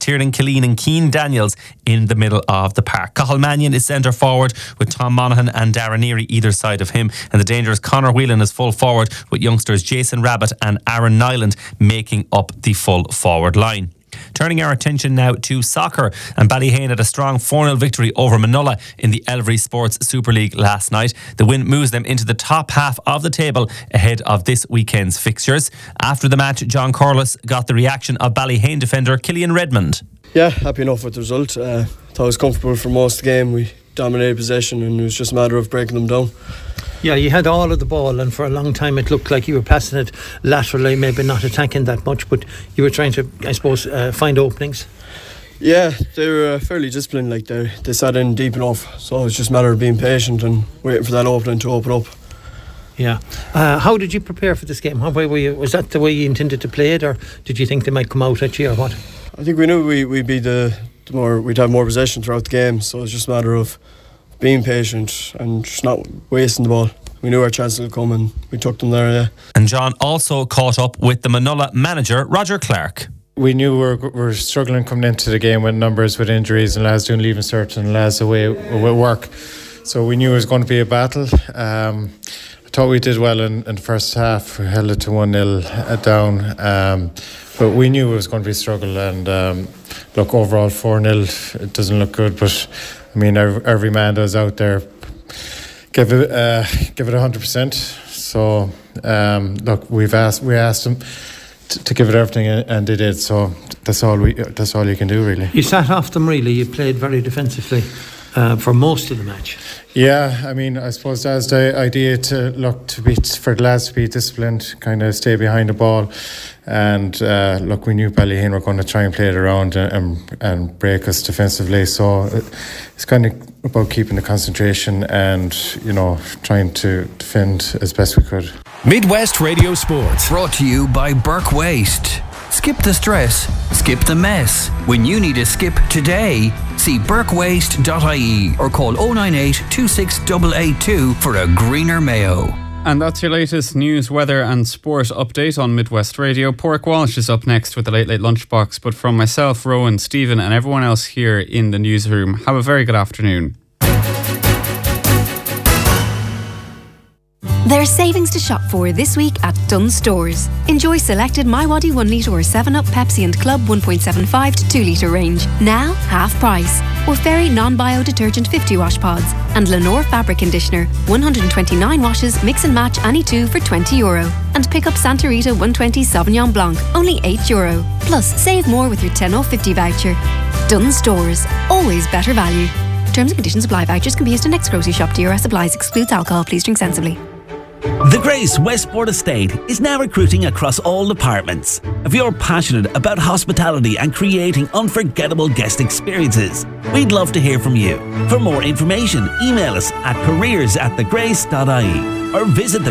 Kieran Killeen and Keane Daniels in the middle of the park. Cathal Mannion is centre forward with Tom Monaghan and Darren Neary either side of him, and the dangerous Conor Whelan is full forward with youngsters Jason Rabbit and Aaron Nyland making up the full forward line. Turning our attention now to soccer, and Ballyhane had a strong 4-0 victory over Manola in the Elvery Sports Super League last night. The win moves them into the top half of the table ahead of this weekend's fixtures. After the match, John Corliss got the reaction of Ballyhane defender Killian Redmond. Yeah, happy enough with the result. Thought it was comfortable for most of the game. We dominated possession and it was just a matter of breaking them down. Yeah, you had all of the ball, and for a long time it looked like you were passing it laterally, maybe not attacking that much, but you were trying to, I suppose, find openings. Yeah, they were fairly disciplined. Like they sat in deep enough, so it's just a matter of being patient and waiting for that opening to open up. Yeah. How did you prepare for this game? Was that the way you intended to play it, or did you think they might come out at you, or what? I think we knew we'd be we'd have more possession throughout the game, so it's just a matter of being patient and just not wasting the ball. We knew our chances would come and we took them there, yeah. And John also caught up with the Manola manager, Roger Clark. We knew we were struggling coming into the game with numbers, with injuries, and lads doing leaving cert and lads away with work. So we knew it was going to be a battle. I thought we did well in the first half. We held it to 1-0 down. But we knew it was going to be a struggle. And look, overall 4-0, it doesn't look good. But I mean, every man does out there give it 100%. So look, we asked them to give it everything, and they did. So that's all you can do, really. You sat off them, really. You played very defensively for most of the match. Yeah, I mean, I suppose that's the idea, for the lads to be disciplined, kind of stay behind the ball. And look, we knew Ballyhane were going to try and play it around and break us defensively. So it's kind of about keeping the concentration and, trying to defend as best we could. Midwest Radio Sports, brought to you by Burke Waste. Skip the stress, skip the mess. When you need a skip today, see burkewaste.ie or call 098 26882 for a greener Mayo. And that's your latest news, weather and sport update on Midwest Radio. Pork Walsh is up next with the Late Late Lunchbox. But from myself, Rowan, Stephen and everyone else here in the newsroom, have a very good afternoon. There's savings to shop for this week at Dunnes Stores. Enjoy selected MiWadi 1 litre or 7up, Pepsi and Club 1.75 to 2 litre range. Now, half price. Or Fairy non-bio detergent 50 wash pods. And Lenore fabric conditioner, 129 washes, mix and match any two for €20. And pick up Santa Rita 120 Sauvignon Blanc, only €8. Plus, save more with your 10/50 voucher. Dunnes Stores, always better value. Terms and conditions apply. Vouchers can be used in next grocery shop. DRS applies. Excludes alcohol. Please drink sensibly. The Grace Westport Estate is now recruiting across all departments. If you're passionate about hospitality and creating unforgettable guest experiences, we'd love to hear from you. For more information, email us at careers@thegrace.ie or visit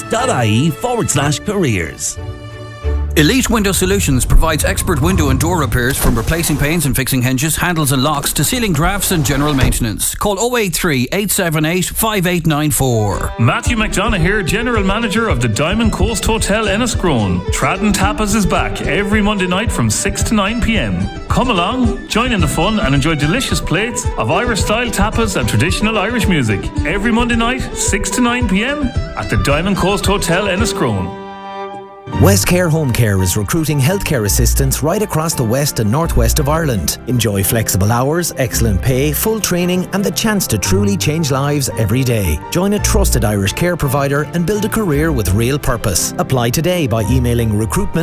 thegrace.ie/careers. Elite Window Solutions provides expert window and door repairs, from replacing panes and fixing hinges, handles and locks to ceiling drafts and general maintenance. Call 083 878 5894. Matthew McDonough here, General Manager of the Diamond Coast Hotel Enniscrone. Tradden Tapas is back every Monday night from 6 to 9 p.m. Come along, join in the fun and enjoy delicious plates of Irish-style tapas and traditional Irish music. Every Monday night, 6 to 9 p.m. at the Diamond Coast Hotel Enniscrone. Westcare Home Care is recruiting healthcare assistants right across the west and northwest of Ireland. Enjoy flexible hours, excellent pay, full training and the chance to truly change lives every day. Join a trusted Irish care provider and build a career with real purpose. Apply today by emailing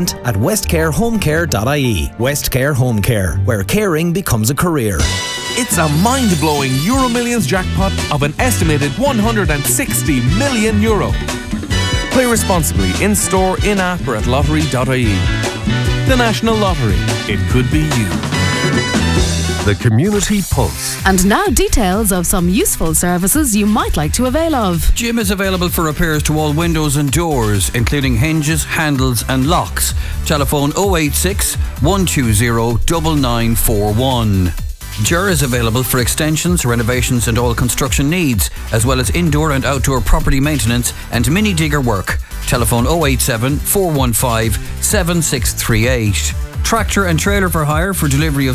recruitment@westcarehomecare.ie. Westcare Home Care, where caring becomes a career. It's a mind-blowing Euro Millions jackpot of an estimated €160 million. Play responsibly, in-store, in-app or at lottery.ie. The National Lottery. It could be you. The Community Pulse. And now details of some useful services you might like to avail of. Jim is available for repairs to all windows and doors, including hinges, handles and locks. Telephone 086 120 9941. Ger is available for extensions, renovations and all construction needs, as well as indoor and outdoor property maintenance and mini digger work. Telephone 087 415 7638. Tractor and trailer for hire for delivery of